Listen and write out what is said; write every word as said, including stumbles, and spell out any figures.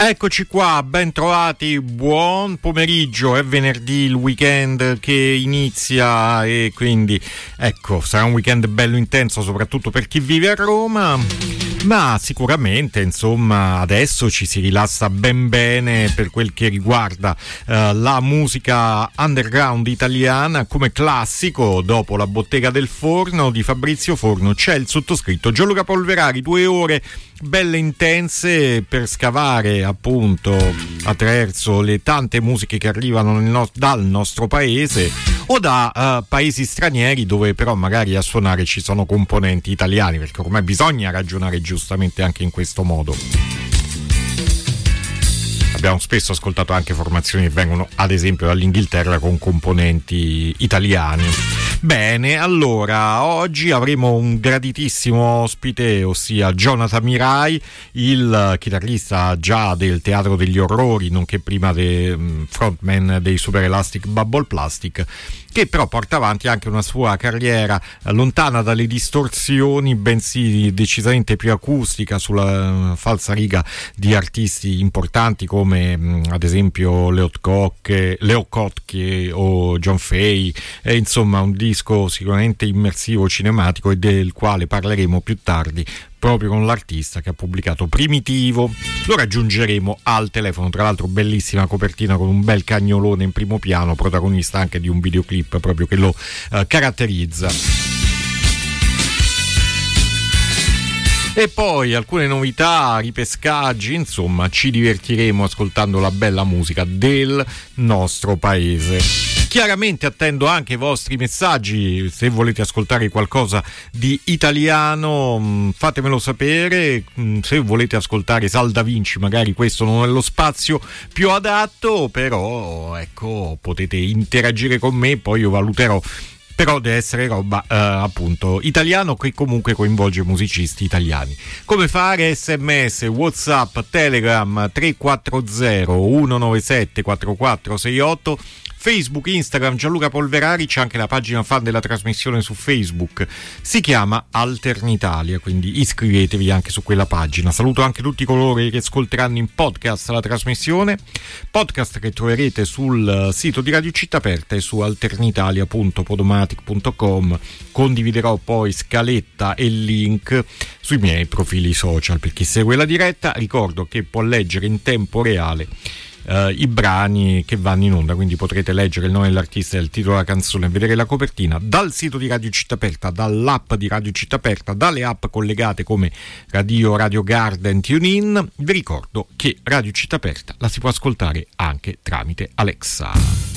Eccoci qua, ben trovati, buon pomeriggio, è venerdì, il weekend che inizia e quindi ecco, sarà un weekend bello intenso soprattutto per chi vive a Roma, ma sicuramente insomma adesso ci si rilassa ben bene per quel che riguarda eh, la musica underground italiana. Come classico, dopo la bottega del forno di Fabrizio Forno, c'è il sottoscritto Gianluca Polverari, due ore belle intense per scavare appunto attraverso le tante musiche che arrivano nel no- dal nostro paese o da uh, paesi stranieri, dove però magari a suonare ci sono componenti italiani, perché ormai bisogna ragionare giustamente anche in questo modo. Abbiamo spesso ascoltato anche formazioni che vengono ad esempio dall'Inghilterra con componenti italiani. Bene, allora oggi avremo un graditissimo ospite, ossia Jonathan Mirai, il chitarrista già del Teatro degli Orrori, nonché prima de, frontman dei Super Elastic Bubble Plastic, che però porta avanti anche una sua carriera lontana dalle distorsioni, bensì decisamente più acustica, sulla falsariga di artisti importanti come mh, ad esempio Leo Kottke, Leo Kottke o John Fay, e insomma un disco sicuramente immersivo cinematico e del quale parleremo più tardi proprio con l'artista che ha pubblicato Primitivo. Lo raggiungeremo al telefono, tra l'altro bellissima copertina con un bel cagnolone in primo piano, protagonista anche di un videoclip proprio che lo eh, caratterizza. E poi alcune novità, ripescaggi, insomma ci divertiremo ascoltando la bella musica del nostro paese. Chiaramente attendo anche i vostri messaggi, se volete ascoltare qualcosa di italiano fatemelo sapere, se volete ascoltare Sal Da Vinci magari questo non è lo spazio più adatto, però ecco potete interagire con me, poi io valuterò. Però deve essere roba eh, appunto italiano che comunque coinvolge musicisti italiani. Come fare? Sms, WhatsApp, Telegram tre quattro zero uno nove sette quattro quattro sei otto, Facebook, Instagram Gianluca Polverari, c'è anche la pagina fan della trasmissione su Facebook, si chiama Alternitalia, quindi iscrivetevi anche su quella pagina. Saluto anche tutti coloro che ascolteranno in podcast la trasmissione, podcast che troverete sul sito di Radio Città Aperta e su alternitalia punto podomatic punto com. Condividerò poi scaletta e link sui miei profili social per chi segue la diretta. Ricordo che può leggere in tempo reale Uh, i brani che vanno in onda, quindi potrete leggere il nome dell'artista e il titolo della canzone e vedere la copertina dal sito di Radio Città Aperta, dall'app di Radio Città Aperta, dalle app collegate come Radio, Radio Garden, TuneIn. Vi ricordo che Radio Città Aperta la si può ascoltare anche tramite Alexa.